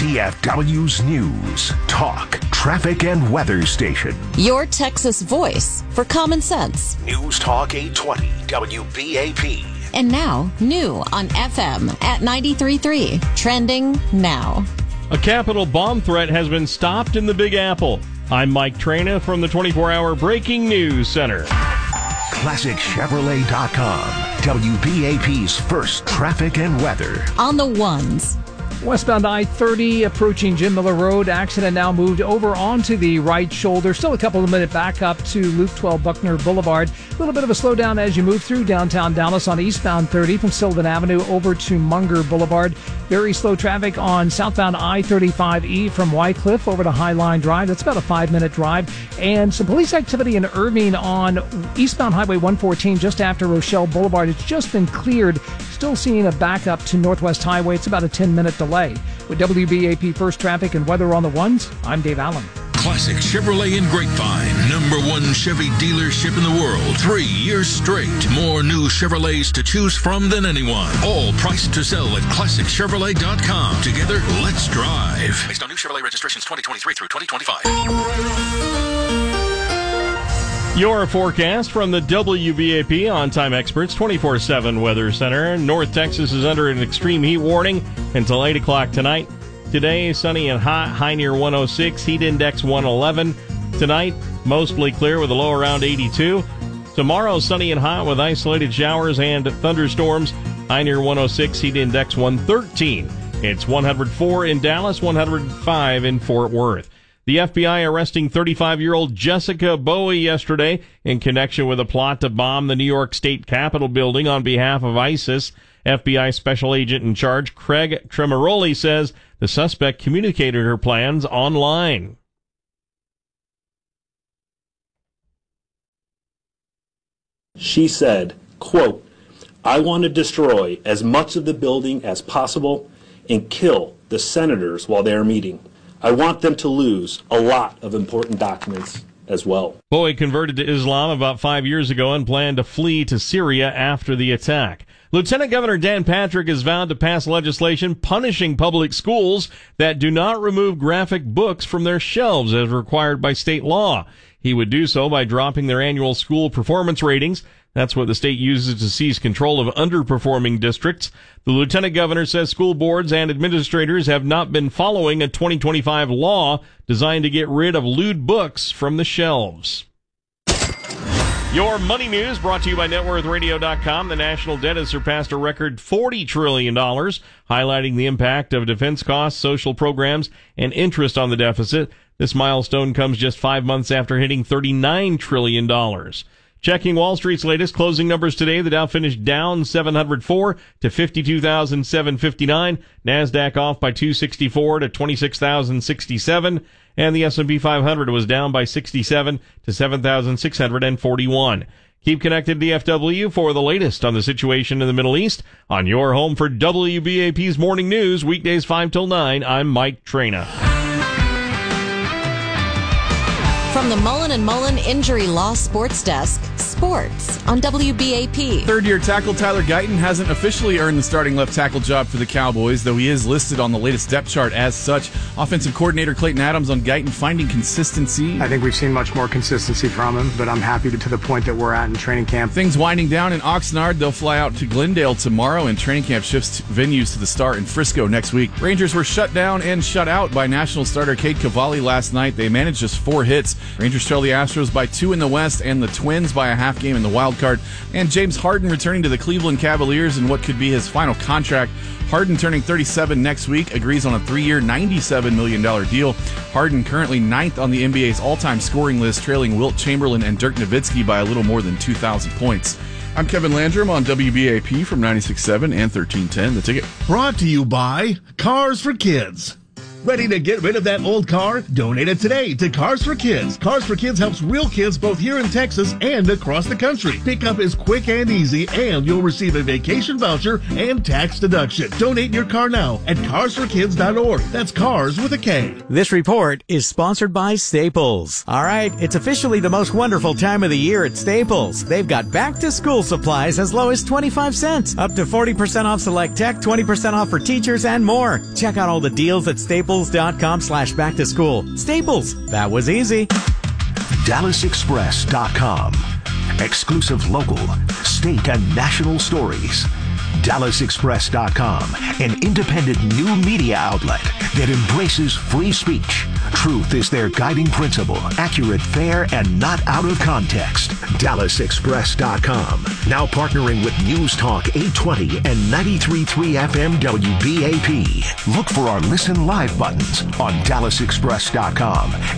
CFW's News, Talk, Traffic, and Weather Station. Your Texas voice for common sense. News Talk 820 WBAP. And now, new on FM at 93.3. Trending now. A capital bomb threat has been stopped in the Big Apple. I'm Mike Traina from the 24-hour Breaking News Center. ClassicChevrolet.com. WBAP's first traffic and weather. On the ones. Westbound I-30 approaching Jim Miller Road. Accident now moved over onto the right shoulder. Still a couple of minutes back up to Loop 12 Buckner Boulevard. A little bit of a slowdown as you move through downtown Dallas on eastbound 30 from Sylvan Avenue over to Munger Boulevard. Very slow traffic on southbound I-35E from Wycliffe over to Highline Drive. That's about a 5-minute drive. And some police activity in Irving on eastbound Highway 114 just after Rochelle Boulevard. It's just been cleared. Still seeing a backup to Northwest Highway. It's about a 10-minute delay. With WBAP First Traffic and Weather on the Ones, I'm Dave Allen. Classic Chevrolet in Grapevine. #1 Chevy dealership in the world. 3 years straight. More new Chevrolets to choose from than anyone. All priced to sell at ClassicChevrolet.com. Together, let's drive. Based on new Chevrolet registrations 2023 through 2025. Your forecast from the WBAP On-Time Experts 24/7 Weather Center. North Texas is under an extreme heat warning until 8 o'clock tonight. Today, sunny and hot, high near 106, heat index 111. Tonight, mostly clear with a low around 82. Tomorrow, sunny and hot with isolated showers and thunderstorms, high near 106, heat index 113. It's 104 in Dallas, 105 in Fort Worth. The FBI arresting 35-year-old Jessica Bowie yesterday in connection with a plot to bomb the New York State Capitol building on behalf of ISIS. FBI Special Agent in charge Craig Tremoroli says the suspect communicated her plans online. She said, quote, "I want to destroy as much of the building as possible and kill the senators while they are meeting. I want them to lose a lot of important documents as well." Bowie converted to Islam about 5 years ago and planned to flee to Syria after the attack. Lieutenant Governor Dan Patrick has vowed to pass legislation punishing public schools that do not remove graphic books from their shelves as required by state law. He would do so by dropping their annual school performance ratings. That's what the state uses to seize control of underperforming districts. The lieutenant governor says school boards and administrators have not been following a 2025 law designed to get rid of lewd books from the shelves. Your money news brought to you by NetWorthRadio.com. The national debt has surpassed a record $40 trillion, highlighting the impact of defense costs, social programs, and interest on the deficit. This milestone comes just 5 months after hitting $39 trillion. Checking Wall Street's latest closing numbers today, the Dow finished down 704 to 52,759. NASDAQ off by 264 to 26,067. And the S&P 500 was down by 67 to 7,641. Keep connected to DFW for the latest on the situation in the Middle East on your home for WBAP's Morning News, weekdays 5 till 9. I'm Mike Traina. From the Mullen & Mullen Injury Law Sports Desk, sports on WBAP. Third-year tackle Tyler Guyton hasn't officially earned the starting left tackle job for the Cowboys, though he is listed on the latest depth chart as such. Offensive coordinator Clayton Adams on Guyton finding consistency. I think we've seen much more consistency from him, but I'm happy to the point that we're at in training camp. Things winding down in Oxnard. They'll fly out to Glendale tomorrow, and training camp shifts venues to the Star in Frisco next week. Rangers were shut down and shut out by national starter Cade Cavalli last night. They managed just 4 hits. Rangers trail the Astros by 2 in the West and the Twins by a half game in the wild card. And James Harden returning to the Cleveland Cavaliers in what could be his final contract. Harden turning 37 next week, agrees on a 3-year, $97 million deal. Harden currently 9th on the NBA's all-time scoring list, trailing Wilt Chamberlain and Dirk Nowitzki by a little more than 2,000 points. I'm Kevin Landrum on WBAP from 96.7 and 1310. The Ticket. Brought to you by Cars for Kids. Ready to get rid of that old car? Donate it today to Cars for Kids. Cars for Kids helps real kids both here in Texas and across the country. Pickup is quick and easy, and you'll receive a vacation voucher and tax deduction. Donate your car now at carsforkids.org. That's cars with a K. This report is sponsored by Staples. All right, it's officially the most wonderful time of the year at Staples. They've got back-to-school supplies as low as 25 cents, up to 40% off select tech, 20% off for teachers, and more. Check out all the deals at Staples Staples.com/back to school. Staples. That was easy. DallasExpress.com. Exclusive local, state, and national stories. DallasExpress.com, an independent new media outlet that embraces free speech. Truth is their guiding principle, accurate, fair, and not out of context. DallasExpress.com, now partnering with News Talk 820 and 93.3 FM WBAP. Look for our Listen Live buttons on DallasExpress.com